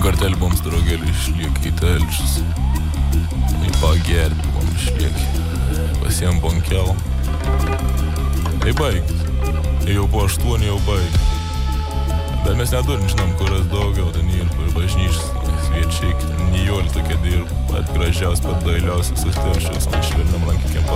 kartelį buvom Starogėlį išliek į telčius. Į pagerti buvom išliek. Pasiem bonkel. Ei baigis. Jau po 8 jau baigis. Bet mes neturim, žinom, kuras daugiau, ten ir bažnyčias. Sviečiai, nijoli tokie dirba. Pat gražiaus, pat dailiausias, telčius. Man švelniam rankykiem